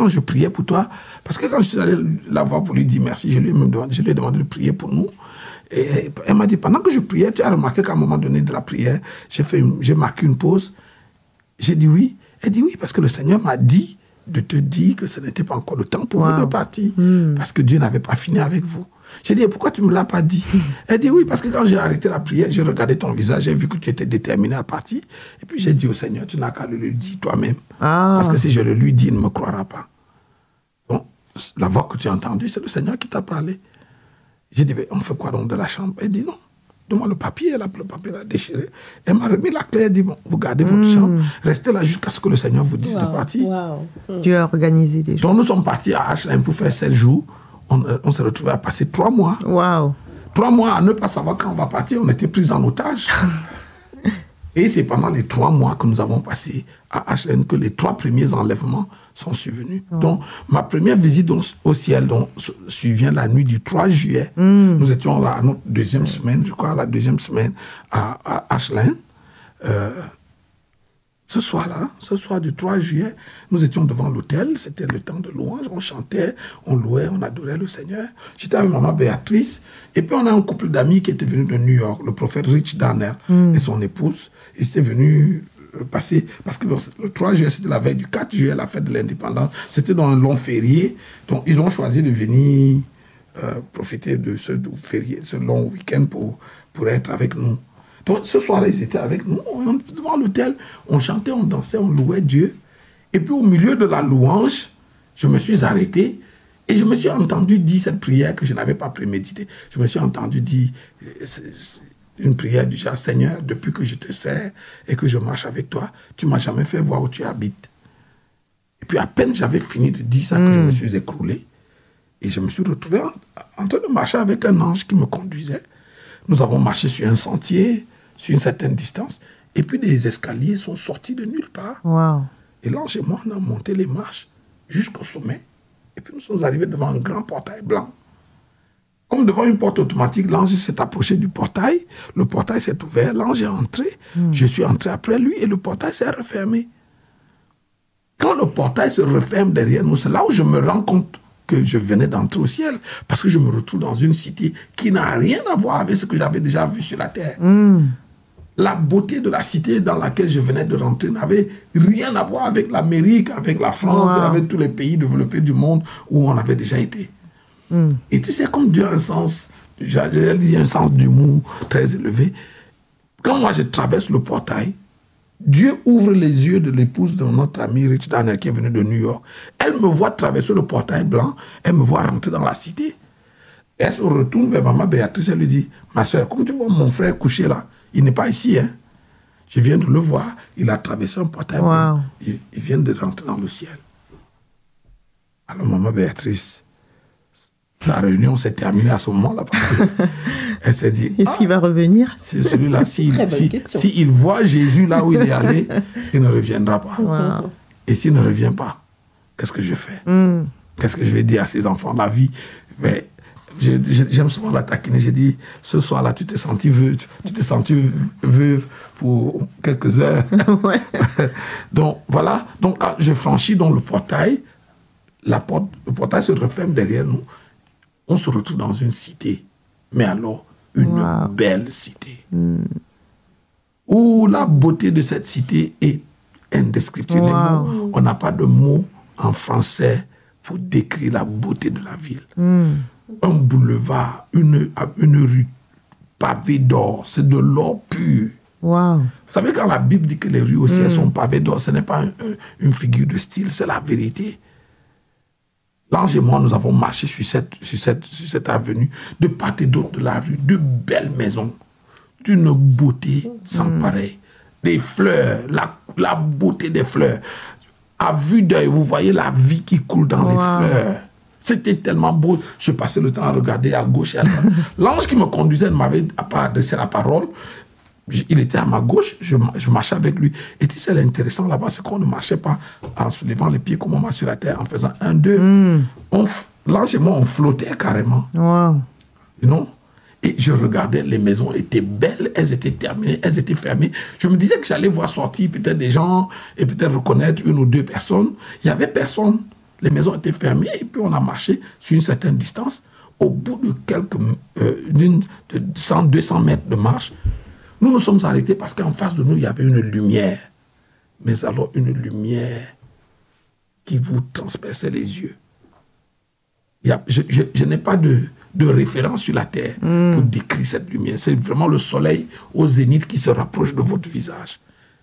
quand je priais pour toi, parce que quand je suis allé la voir pour lui dire merci, je lui ai demandé de prier pour nous. Et elle m'a dit, pendant que je priais, tu as remarqué qu'à un moment donné de la prière, j'ai marqué une pause. J'ai dit oui. Elle dit oui, parce que le Seigneur m'a dit de te dire que ce n'était pas encore le temps pour vous de partir, parce que Dieu n'avait pas fini avec vous. J'ai dit, pourquoi tu ne me l'as pas dit? Elle dit, oui, parce que quand j'ai arrêté la prière, j'ai regardé ton visage, j'ai vu que tu étais déterminé à partir. Et puis j'ai dit au Seigneur, tu n'as qu'à le lui dire toi-même. Parce que si je le lui dis, il ne me croira pas. Bon, la voix que tu as entendue, c'est le Seigneur qui t'a parlé. J'ai dit, on fait quoi donc de la chambre? Elle dit, non. Donne-moi le papier, le papier l'a déchiré. Elle m'a remis la clé, elle dit, bon, vous gardez votre chambre, restez là jusqu'à ce que le Seigneur vous dise de partir. Dieu a organisé des choses. Donc nous sommes partis à H1 pour faire 7 jours. On s'est retrouvés à passer 3 mois. 3 mois à ne pas savoir quand on va partir, on était pris en otage. Et c'est pendant les 3 mois que nous avons passé à HN que les 3 premiers enlèvements sont survenus. Donc, ma première visite au ciel survient la nuit du 3 juillet. Nous étions là à notre deuxième semaine, je crois, la deuxième semaine à Ashland. Ce soir du 3 juillet, nous étions devant l'hôtel, c'était le temps de louange, on chantait, on louait, on adorait le Seigneur. J'étais avec maman Béatrice, et puis on a un couple d'amis qui était venu de New York, le prophète Rich Danner et son épouse. Ils étaient venus passer, parce que le 3 juillet, c'était la veille du 4 juillet, la fête de l'indépendance, c'était dans un long férié, donc ils ont choisi de venir profiter de ce férié, ce long week-end pour être avec nous. Donc, ce soir-là, ils étaient avec nous, on était devant l'hôtel, on chantait, on dansait, on louait Dieu. Et puis, au milieu de la louange, je me suis arrêté et je me suis entendu dire cette prière que je n'avais pas préméditée. Je me suis entendu dire une prière du genre, Seigneur, depuis que je te sers et que je marche avec toi, tu ne m'as jamais fait voir où tu habites. Et puis, à peine j'avais fini de dire ça que je me suis écroulé. Et je me suis retrouvé en train de marcher avec un ange qui me conduisait. Nous avons marché sur un sentier, sur une certaine distance, et puis des escaliers sont sortis de nulle part. Et l'ange et moi, on a monté les marches jusqu'au sommet, et puis nous sommes arrivés devant un grand portail blanc. Comme devant une porte automatique, l'ange s'est approché du portail, le portail s'est ouvert, l'ange est entré, je suis entré après lui, et le portail s'est refermé. Quand le portail se referme derrière nous, c'est là où je me rends compte que je venais d'entrer au ciel, parce que je me retrouve dans une cité qui n'a rien à voir avec ce que j'avais déjà vu sur la terre. La beauté de la cité dans laquelle je venais de rentrer n'avait rien à voir avec l'Amérique, avec la France, avec tous les pays développés du monde où on avait déjà été. Et tu sais, comme Dieu a un sens, j'ai dit un sens d'humour très élevé, quand moi je traverse le portail, Dieu ouvre les yeux de l'épouse de notre ami Rich Danner qui est venu de New York. Elle me voit traverser le portail blanc, elle me voit rentrer dans la cité. Et elle se retourne vers maman Béatrice, elle lui dit, ma soeur, comme tu vois mon frère couché là, il n'est pas ici, hein. Je viens de le voir, il a traversé un portail blanc, il vient de rentrer dans le ciel. Alors maman Béatrice, sa réunion s'est terminée à ce moment-là parce qu'elle s'est dit... Est-ce qu'il va revenir? C'est celui-là, s'il voit Jésus là où il est allé, il ne reviendra pas. Et s'il ne revient pas, qu'est-ce que je fais? Qu'est-ce que je vais dire à ces enfants? La vie, mais j'aime souvent la taquiner. J'ai dit, ce soir-là, tu t'es senti veuve pour quelques heures. Donc, voilà. Donc, quand je franchis dans le portail, le portail se referme derrière nous. On se retrouve dans une cité, mais alors une belle cité, où la beauté de cette cité est indescriptible. On n'a pas de mots en français pour décrire la beauté de la ville. Un boulevard, une rue pavée d'or, c'est de l'or pur. Vous savez, quand la Bible dit que les rues aussi elles sont pavées d'or, ce n'est pas une figure de style, c'est la vérité. L'ange et moi, nous avons marché sur cette avenue, de part et d'autre de la rue, de belles maisons, d'une beauté sans pareil. Des fleurs, la beauté des fleurs. À vue d'œil, vous voyez la vie qui coule dans les fleurs. C'était tellement beau. Je passais le temps à regarder à gauche et à droite. L'ange qui me conduisait ne m'avait pas adressé la parole. Il était à ma gauche, je marchais avec lui. Et tu sais, l'intéressant là-bas, c'est qu'on ne marchait pas en soulevant les pieds comme on marche sur la terre, en faisant 1, 2. L'ange et moi, on flottait carrément. You know? Et je regardais, les maisons étaient belles, elles étaient terminées, elles étaient fermées. Je me disais que j'allais voir sortir peut-être des gens et peut-être reconnaître 1 ou 2 personnes. Il n'y avait personne. Les maisons étaient fermées et puis on a marché sur une certaine distance. Au bout de de 100, 200 mètres de marche, nous nous sommes arrêtés parce qu'en face de nous, il y avait une lumière. Mais alors une lumière qui vous transperçait les yeux. Je n'ai pas de référence sur la terre pour décrire cette lumière. C'est vraiment le soleil au zénith qui se rapproche de votre visage.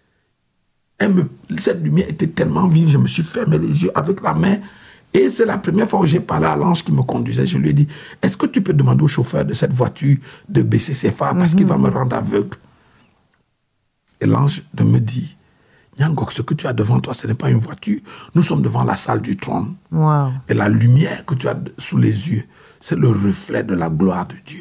Cette lumière était tellement vive, je me suis fermé les yeux avec la main. Et c'est la première fois où j'ai parlé à l'ange qui me conduisait. Je lui ai dit, est-ce que tu peux demander au chauffeur de cette voiture de baisser ses phares parce qu'il va me rendre aveugle? Et l'ange me dit, Nyangok, ce que tu as devant toi, ce n'est pas une voiture. Nous sommes devant la salle du trône. Wow. Et la lumière que tu as sous les yeux, c'est le reflet de la gloire de Dieu.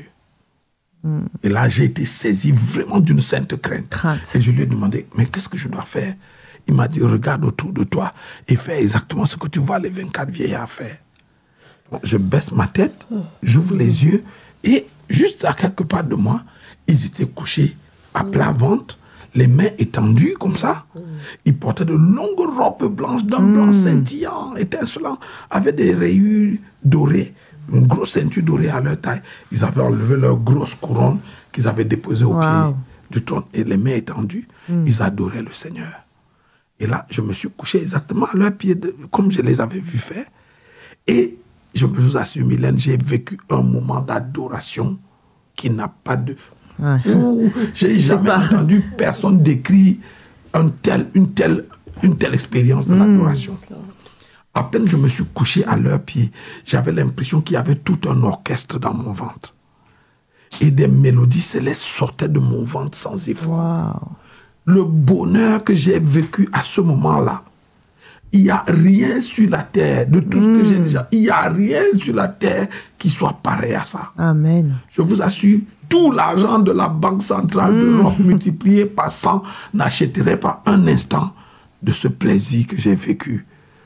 Et là, j'ai été saisi vraiment d'une sainte crainte. Et je lui ai demandé, mais qu'est-ce que je dois faire? Il m'a dit, regarde autour de toi et fais exactement ce que tu vois les 24 vieillards faire. Bon, je baisse ma tête, j'ouvre les yeux et juste à quelques pas de moi, ils étaient couchés à plat ventre, les mains étendues comme ça. Ils portaient de longues robes blanches d'un blanc scintillant, étincelant, avec des rayures dorées, une grosse ceinture dorée à leur taille. Ils avaient enlevé leur grosse couronne qu'ils avaient déposée au pied du trône et les mains étendues. Ils adoraient le Seigneur. Et là, je me suis couché exactement à leurs pieds, comme je les avais vus faire. Et je vous assure, Mylène, j'ai vécu un moment d'adoration qui n'a pas de... Ouais. J'ai jamais entendu personne décrire une telle expérience de l'adoration. À peine je me suis couché à leurs pieds, j'avais l'impression qu'il y avait tout un orchestre dans mon ventre. Et des mélodies célestes sortaient de mon ventre sans effort. Wow. Le bonheur que j'ai vécu à ce moment-là, il n'y a rien sur la terre, de tout ce que j'ai déjà, il n'y a rien sur la terre qui soit pareil à ça. Amen. Je vous assure, tout l'argent de la Banque centrale d'Europe multiplié par 100 n'achèterait pas un instant de ce plaisir que j'ai vécu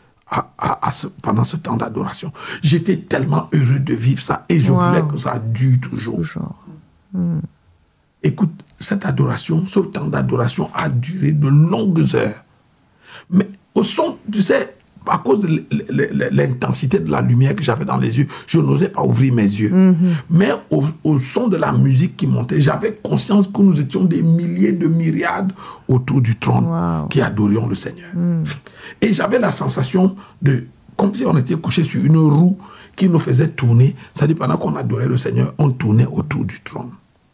pendant ce temps d'adoration. J'étais tellement heureux de vivre ça et je voulais que ça dure toujours. Écoute, cette adoration, ce temps d'adoration a duré de longues heures. Mais au son, tu sais, à cause de l'intensité de la lumière que j'avais dans les yeux, je n'osais pas ouvrir mes yeux. Mais au son de la musique qui montait, j'avais conscience que nous étions des milliers de myriades autour du trône qui adorions le Seigneur. Et j'avais la sensation de, comme si on était couché sur une roue qui nous faisait tourner. C'est-à-dire, pendant qu'on adorait le Seigneur, on tournait autour du trône.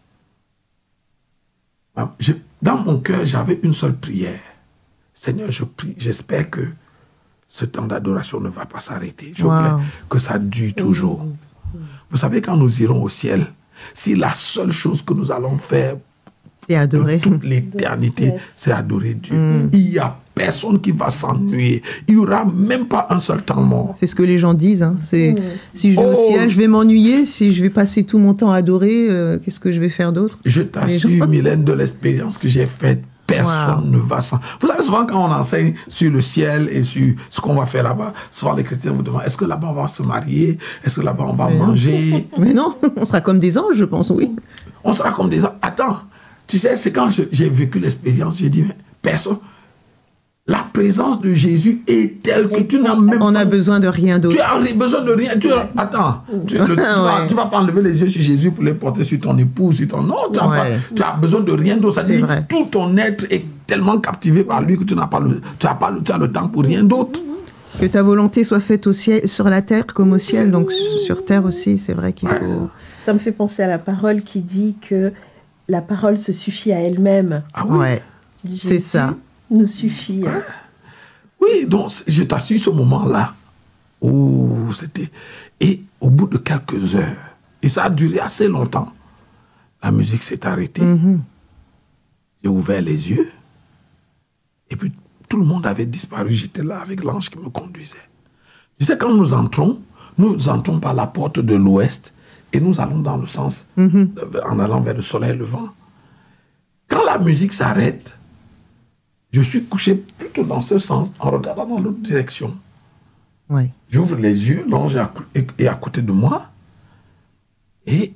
Dans mon cœur, j'avais une seule prière. Seigneur, je prie, j'espère que ce temps d'adoration ne va pas s'arrêter. Je voulais que ça dure toujours. Vous savez, quand nous irons au ciel, si la seule chose que nous allons faire de toute l'éternité, c'est adorer Dieu. Il n'y a personne qui va s'ennuyer. Il n'y aura même pas un seul temps mort. C'est ce que les gens disent. Hein. Si je vais au ciel, je vais m'ennuyer. Si je vais passer tout mon temps à adorer, qu'est-ce que je vais faire d'autre? Je t'assure, Mylène, de l'expérience que j'ai faite, personne ne va s'en... Vous savez, souvent quand on enseigne sur le ciel et sur ce qu'on va faire là-bas, souvent les chrétiens vous demandent, est-ce que là-bas on va se marier? Est-ce que là-bas on va manger? Mais non, on sera comme des anges, je pense, oui. On sera comme des anges. Attends, tu sais, c'est quand j'ai vécu l'expérience, j'ai dit, mais personne... La présence de Jésus est telle que tu n'as même pas... On a besoin de rien d'autre. Tu as besoin de rien. Attends, tu vas pas enlever les yeux sur Jésus pour les porter sur ton épouse, sur ton... Non, tu as besoin de rien d'autre. C'est-à-dire tout ton être est tellement captivé par lui que tu as le temps pour rien d'autre. Que ta volonté soit faite au ciel, sur la terre comme au ciel, donc sur terre aussi, c'est vrai qu'il faut... Ça me fait penser à la parole qui dit que la parole se suffit à elle-même. Ah oui. Ouais, c'est ça. Nous suffit. Hein? Oui, donc je t'assure ce moment-là où c'était... Et au bout de quelques heures, et ça a duré assez longtemps, la musique s'est arrêtée. J'ai ouvert les yeux et puis tout le monde avait disparu. J'étais là avec l'ange qui me conduisait. Tu sais, quand nous entrons par la porte de l'ouest et nous allons dans le sens, en allant vers le soleil levant. Quand la musique s'arrête, je suis couché plutôt dans ce sens, en regardant dans l'autre direction. Oui. J'ouvre les yeux, l'ange est à côté de moi, et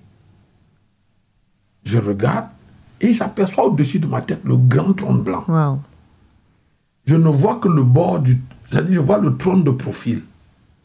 je regarde, et j'aperçois au-dessus de ma tête le grand trône blanc. Wow. Je ne vois que le bord c'est-à-dire je vois le trône de profil.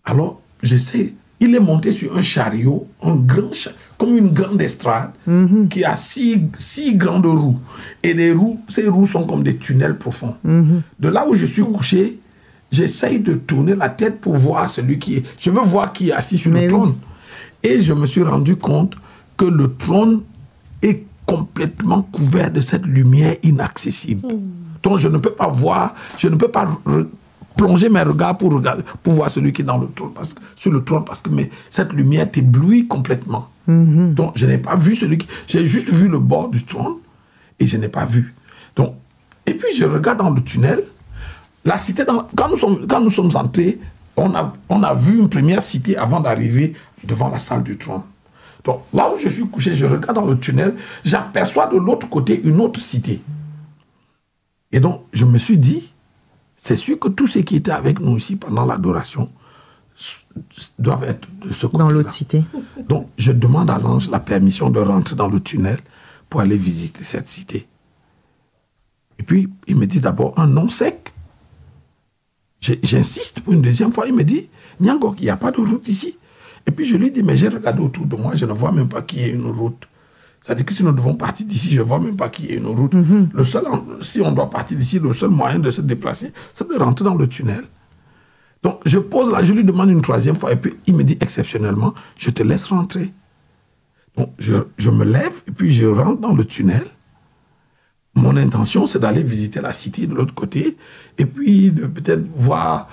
Alors, j'essaie. Il est monté sur un chariot, comme une grande estrade, qui a six grandes roues. Et ces roues sont comme des tunnels profonds. De là où je suis couché, j'essaye de tourner la tête pour voir celui qui est... Je veux voir qui est assis sur le trône. Et je me suis rendu compte que le trône est complètement couvert de cette lumière inaccessible. Donc je ne peux pas voir, je ne peux pas plonger mes regards pour voir celui qui est dans le trône, sur le trône, parce que cette lumière t'éblouit complètement. Donc je n'ai pas vu j'ai juste vu le bord du trône et je n'ai pas vu. Donc, et puis je regarde dans le tunnel, la cité, quand nous sommes entrés, on a vu une première cité avant d'arriver devant la salle du trône. Donc là où je suis couché, je regarde dans le tunnel, j'aperçois de l'autre côté une autre cité. Et donc je me suis dit, c'est sûr que tous ceux qui étaient avec nous ici pendant l'adoration doivent être de ce côté-là. Dans l'autre cité. Donc, je demande à l'ange la permission de rentrer dans le tunnel pour aller visiter cette cité. Et puis, il me dit d'abord un nom sec. J'insiste pour une deuxième fois. Il me dit, Nyangok, il n'y a pas de route ici. Et puis, je lui dis, mais j'ai regardé autour de moi, je ne vois même pas qu'il y ait une route. C'est-à-dire que si nous devons partir d'ici, je ne vois même pas qu'il y ait une route. Si on doit partir d'ici, le seul moyen de se déplacer, c'est de rentrer dans le tunnel. Donc, je lui demande une troisième fois, et puis il me dit exceptionnellement, je te laisse rentrer. Donc, je me lève, et puis je rentre dans le tunnel. Mon intention, c'est d'aller visiter la cité de l'autre côté, et puis de peut-être voir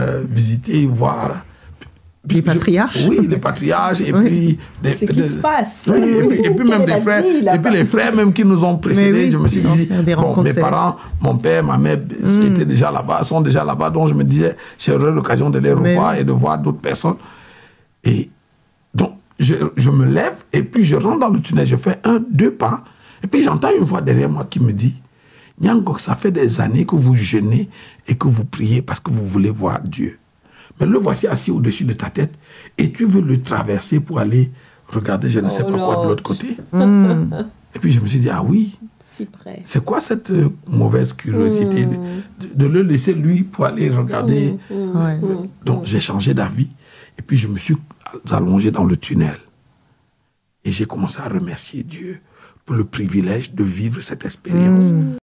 les patriarches. Oui, les patriarches, et puis... Ce qui se passe. Oui, et puis même des frères, et puis les frères même qui nous ont précédés, je me suis dit, mes parents, mon père, ma mère étaient déjà là-bas, sont déjà là-bas, donc je me disais, j'aurai l'occasion de les revoir et de voir d'autres personnes. Et donc, je me lève, et puis je rentre dans le tunnel, je fais 2 pas, et puis j'entends une voix derrière moi qui me dit, Nyangok, ça fait des années que vous jeûnez et que vous priez parce que vous voulez voir Dieu. Mais le voici assis au-dessus de ta tête et tu veux le traverser pour aller regarder je ne sais pas quoi de l'autre côté. Et puis je me suis dit, ah oui, si près. C'est quoi cette mauvaise curiosité de le laisser lui pour aller regarder. Donc j'ai changé d'avis et puis je me suis allongé dans le tunnel. Et j'ai commencé à remercier Dieu pour le privilège de vivre cette expérience.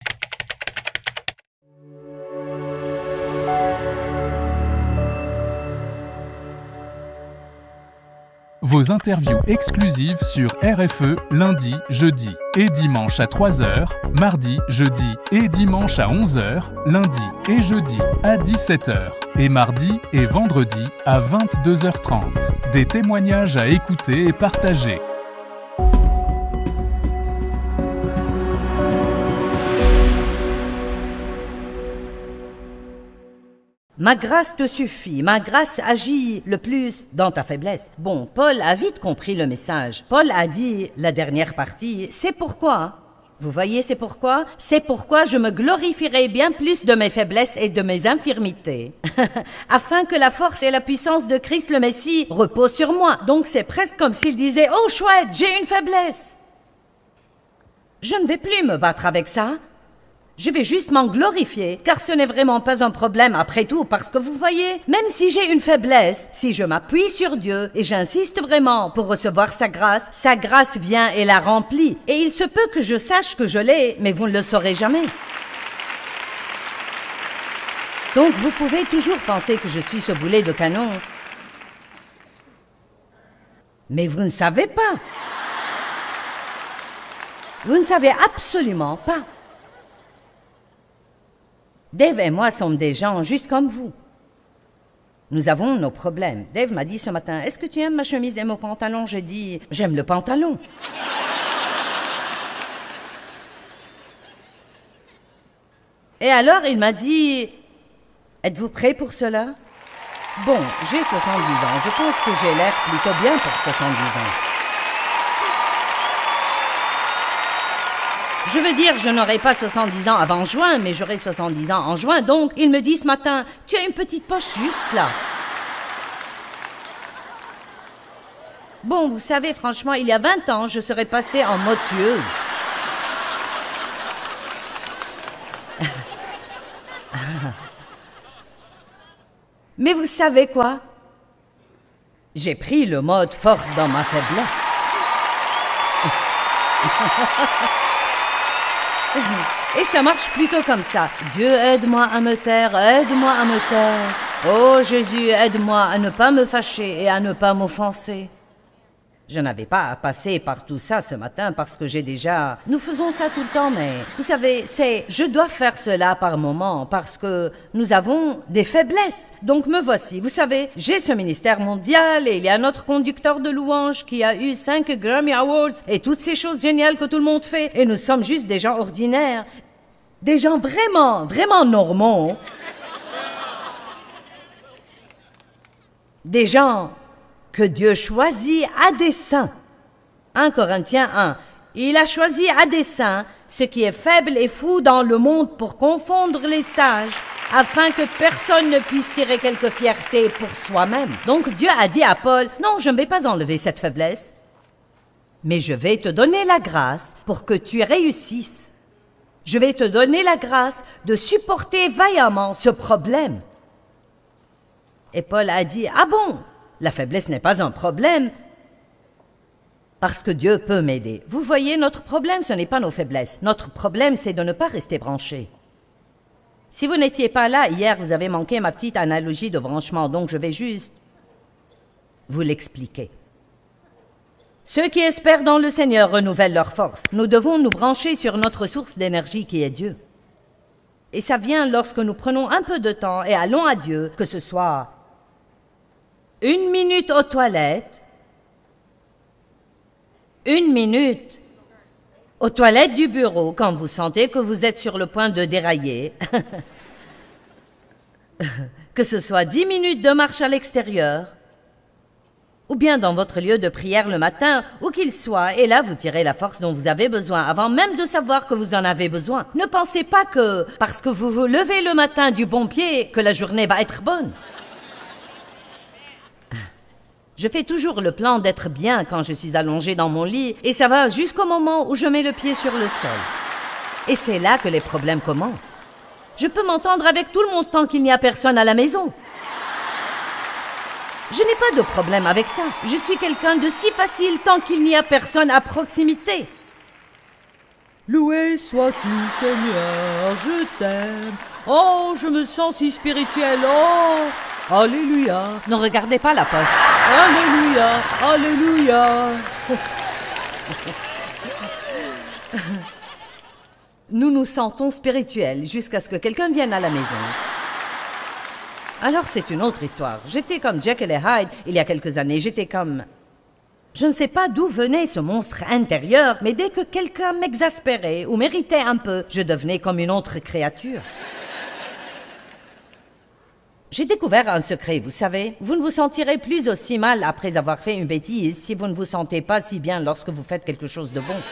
Vos interviews exclusives sur RFE lundi, jeudi et dimanche à 3h, mardi, jeudi et dimanche à 11h, lundi et jeudi à 17h et mardi et vendredi à 22h30. Des témoignages à écouter et partager. Ma grâce te suffit, ma grâce agit le plus dans ta faiblesse. Bon, Paul a vite compris le message. Paul a dit, la dernière partie, c'est pourquoi. Vous voyez, c'est pourquoi? C'est pourquoi je me glorifierai bien plus de mes faiblesses et de mes infirmités, afin que la force et la puissance de Christ le Messie reposent sur moi. Donc c'est presque comme s'il disait, oh chouette, j'ai une faiblesse. Je ne vais plus me battre avec ça. Je vais juste m'en glorifier, car ce n'est vraiment pas un problème après tout, parce que vous voyez, même si j'ai une faiblesse, si je m'appuie sur Dieu et j'insiste vraiment pour recevoir sa grâce vient et la remplit. Et il se peut que je sache que je l'ai, mais vous ne le saurez jamais. Donc vous pouvez toujours penser que je suis ce boulet de canon. Mais vous ne savez pas. Vous ne savez absolument pas. Dave et moi sommes des gens juste comme vous. Nous avons nos problèmes. Dave m'a dit ce matin, est-ce que tu aimes ma chemise et mon pantalon? J'ai dit, j'aime le pantalon. Et alors il m'a dit, êtes-vous prêt pour cela? Bon, j'ai 70 ans. Je pense que j'ai l'air plutôt bien pour 70 ans. Je veux dire, je n'aurai pas 70 ans avant juin, mais j'aurai 70 ans en juin. Donc, il me dit ce matin, tu as une petite poche juste là. Bon, vous savez, franchement, il y a 20 ans, je serais passée en mode tueuse. Mais vous savez quoi? J'ai pris le mode fort dans ma faiblesse. Et ça marche plutôt comme ça. Dieu, aide-moi à me taire, aide-moi à me taire. Oh Jésus, aide-moi à ne pas me fâcher et à ne pas m'offenser. Je n'avais pas à passer par tout ça ce matin parce que j'ai déjà... Nous faisons ça tout le temps, mais vous savez, je dois faire cela par moment parce que nous avons des faiblesses. Donc me voici. Vous savez, j'ai ce ministère mondial et il y a notre conducteur de louanges qui a eu 5 Grammy Awards et toutes ces choses géniales que tout le monde fait. Et nous sommes juste des gens ordinaires. Des gens vraiment, vraiment normaux. Des gens que Dieu choisit à dessein. 1 Corinthiens 1. Il a choisi à dessein ce qui est faible et fou dans le monde pour confondre les sages, afin que personne ne puisse tirer quelque fierté pour soi-même. Donc Dieu a dit à Paul, non, je ne vais pas enlever cette faiblesse, mais je vais te donner la grâce pour que tu réussisses. Je vais te donner la grâce de supporter vaillamment ce problème. Et Paul a dit, ah bon? La faiblesse n'est pas un problème parce que Dieu peut m'aider. Vous voyez, notre problème, ce n'est pas nos faiblesses. Notre problème, c'est de ne pas rester branché. Si vous n'étiez pas là hier, vous avez manqué ma petite analogie de branchement, donc je vais juste vous l'expliquer. Ceux qui espèrent dans le Seigneur renouvellent leur force. Nous devons nous brancher sur notre source d'énergie qui est Dieu. Et ça vient lorsque nous prenons un peu de temps et allons à Dieu, que ce soit 1 minute aux toilettes, 1 minute aux toilettes du bureau quand vous sentez que vous êtes sur le point de dérailler, que ce soit 10 minutes de marche à l'extérieur, ou bien dans votre lieu de prière le matin, où qu'il soit, et là vous tirez la force dont vous avez besoin, avant même de savoir que vous en avez besoin. Ne pensez pas que, parce que vous vous levez le matin du bon pied, que la journée va être bonne. Je fais toujours le plan d'être bien quand je suis allongée dans mon lit, et ça va jusqu'au moment où je mets le pied sur le sol. Et c'est là que les problèmes commencent. Je peux m'entendre avec tout le monde tant qu'il n'y a personne à la maison. Je n'ai pas de problème avec ça. Je suis quelqu'un de si facile tant qu'il n'y a personne à proximité. Loué sois-tu, Seigneur, je t'aime. Oh, je me sens si spirituel. Oh, alléluia. Ne regardez pas la poche. Alléluia, alléluia. Nous nous sentons spirituels jusqu'à ce que quelqu'un vienne à la maison. Alors c'est une autre histoire. J'étais comme Jekyll et Hyde il y a quelques années. J'étais comme... Je ne sais pas d'où venait ce monstre intérieur, mais dès que quelqu'un m'exaspérait ou m'irritait un peu, je devenais comme une autre créature. J'ai découvert un secret, vous savez. Vous ne vous sentirez plus aussi mal après avoir fait une bêtise si vous ne vous sentez pas si bien lorsque vous faites quelque chose de bon.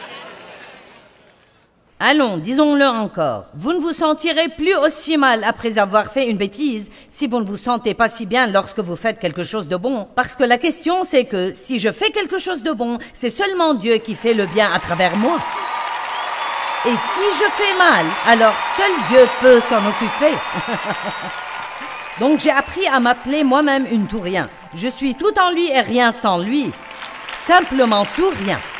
Allons, disons-le encore. Vous ne vous sentirez plus aussi mal après avoir fait une bêtise si vous ne vous sentez pas si bien lorsque vous faites quelque chose de bon. Parce que la question, c'est que si je fais quelque chose de bon, c'est seulement Dieu qui fait le bien à travers moi. Et si je fais mal, alors seul Dieu peut s'en occuper. Donc j'ai appris à m'appeler moi-même une tout rien. Je suis tout en lui et rien sans lui. Simplement tout rien.